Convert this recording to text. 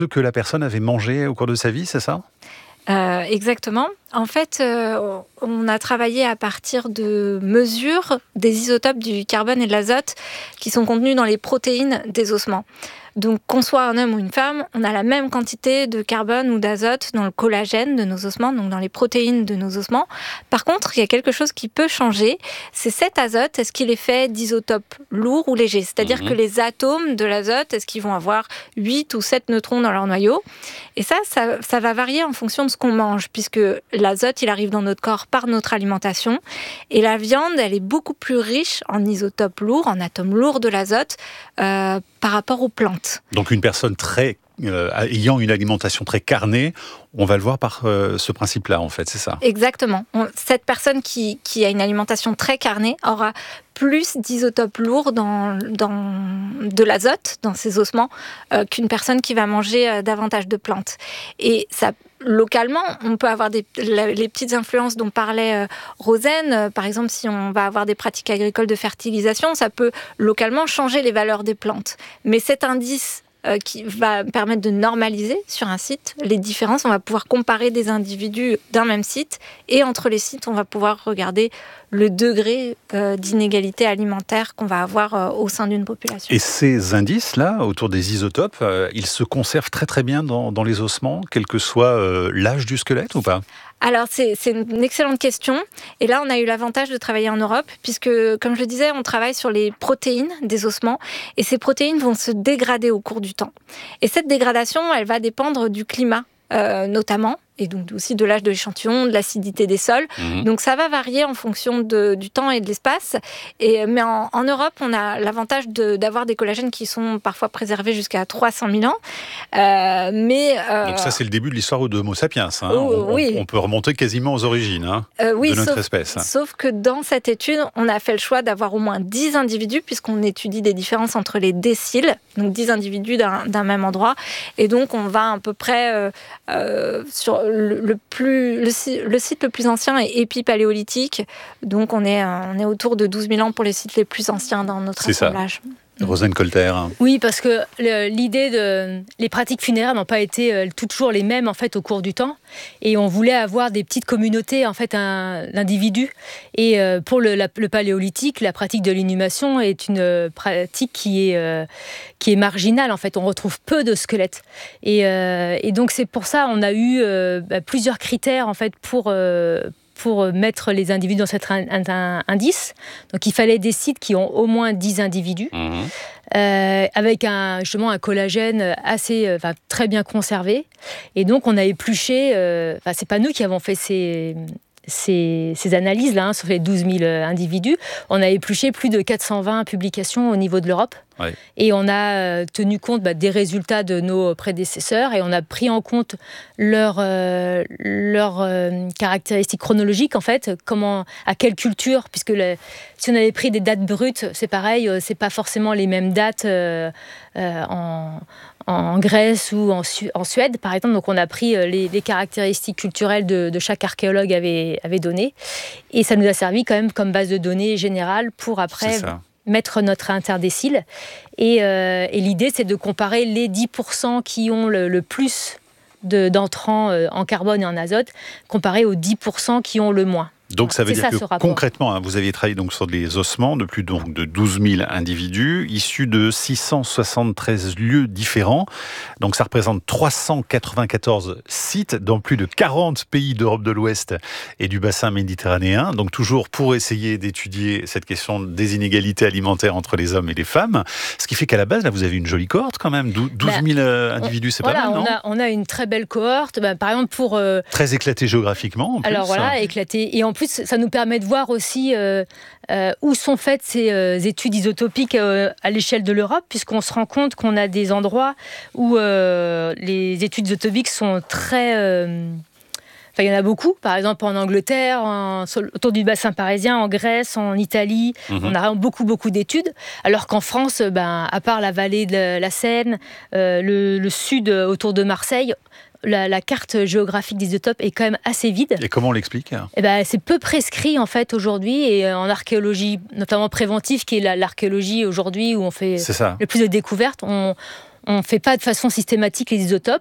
que la personne avait mangé au cours de sa vie, c'est ça ? Exactement. En fait, on a travaillé à partir de mesures des isotopes du carbone et de l'azote qui sont contenus dans les protéines des ossements. Donc, qu'on soit un homme ou une femme, on a la même quantité de carbone ou d'azote dans le collagène de nos ossements, donc dans les protéines de nos ossements. Par contre, il y a quelque chose qui peut changer, c'est cet azote, est-ce qu'il est fait d'isotopes lourds ou légers ? C'est-à-dire que les atomes de l'azote, est-ce qu'ils vont avoir 8 ou 7 neutrons dans leur noyau ? Et ça va varier en fonction de ce qu'on mange, puisque l'azote, il arrive dans notre corps par notre alimentation. Et la viande, elle est beaucoup plus riche en isotopes lourds, en atomes lourds de l'azote, par rapport aux plantes. Donc une personne ayant une alimentation très carnée, on va le voir par ce principe-là, en fait, c'est ça ? Exactement. Cette personne qui a une alimentation très carnée aura plus d'isotopes lourds dans de l'azote, dans ses ossements, qu'une personne qui va manger davantage de plantes. Et ça, localement, on peut avoir les petites influences dont parlait Rosen. Par exemple, si on va avoir des pratiques agricoles de fertilisation, ça peut localement changer les valeurs des plantes. Mais cet indice qui va permettre de normaliser sur un site les différences. On va pouvoir comparer des individus d'un même site et entre les sites, on va pouvoir regarder le degré d'inégalité alimentaire qu'on va avoir au sein d'une population. Et ces indices-là, autour des isotopes, ils se conservent très très bien dans les ossements, quel que soit l'âge du squelette ou pas ? Alors, c'est une excellente question. Et là, on a eu l'avantage de travailler en Europe, puisque, comme je le disais, on travaille sur les protéines des ossements. Et ces protéines vont se dégrader au cours du temps. Et cette dégradation, elle va dépendre du climat, notamment, et donc aussi de l'âge de l'échantillon, de l'acidité des sols. Donc ça va varier en fonction du temps et de l'espace. Mais en Europe, on a l'avantage d'avoir des collagènes qui sont parfois préservés jusqu'à 300 000 ans. Donc ça, c'est le début de l'histoire de Homo sapiens. Hein. Oui. On peut remonter quasiment aux origines de notre espèce. Sauf que dans cette étude, on a fait le choix d'avoir au moins 10 individus, puisqu'on étudie des différences entre les déciles, donc 10 individus d'un même endroit. Et donc, on va à peu près sur le site le plus ancien est épi-paléolithique, donc on est autour de 12 000 ans pour les sites les plus anciens dans notre assemblage. Rosen Colter. Oui, parce que les pratiques funéraires n'ont pas été toujours les mêmes en fait au cours du temps, et on voulait avoir des petites communautés en fait d'individus. Et pour le paléolithique, la pratique de l'inhumation est une pratique qui est marginale en fait. On retrouve peu de squelettes, et donc c'est pour ça on a eu plusieurs critères en fait pour mettre les individus dans cet indice. Donc il fallait des sites qui ont au moins 10 individus, avec justement un collagène très bien conservé. Et donc on a épluché, c'est pas nous qui avons fait ces analyses-là, sur les 12 000 individus. On a épluché plus de 420 publications au niveau de l'Europe. Ouais. Et on a tenu compte des résultats de nos prédécesseurs, et on a pris en compte leurs caractéristiques chronologiques, en fait, à quelle culture, puisque si on avait pris des dates brutes, c'est pareil, c'est pas forcément les mêmes dates en Grèce ou en Suède, par exemple. Donc on a pris les caractéristiques culturelles de chaque archéologue avait donné, et ça nous a servi quand même comme base de données générale pour après mettre notre interdécile. Et l'idée, c'est de comparer les 10% qui ont le plus d'entrants en carbone et en azote, comparé aux 10% qui ont le moins. Donc ça veut dire que concrètement, vous aviez travaillé donc sur des ossements de plus de 12 000 individus, issus de 673 lieux différents. Donc ça représente 394 sites dans plus de 40 pays d'Europe de l'Ouest et du bassin méditerranéen. Donc toujours pour essayer d'étudier cette question des inégalités alimentaires entre les hommes et les femmes. Ce qui fait qu'à la base, là, vous avez une jolie cohorte quand même, 12 000 individus, c'est pas mal, non ? On a une très belle cohorte, par exemple très éclatée géographiquement, en plus. Alors voilà, éclatée. Et en plus, ça nous permet de voir aussi où sont faites ces études isotopiques à l'échelle de l'Europe, puisqu'on se rend compte qu'on a des endroits où les études isotopiques sont très... il y en a beaucoup, par exemple en Angleterre, autour du bassin parisien, en Grèce, en Italie. On a beaucoup, beaucoup d'études. Alors qu'en France, à part la vallée de la Seine, le sud autour de Marseille, la carte géographique des isotopes est quand même assez vide. Et comment on l'explique ? C'est peu prescrit en fait aujourd'hui, et en archéologie, notamment préventive, qui est l'archéologie aujourd'hui où on fait le plus de découvertes, On ne fait pas de façon systématique les isotopes.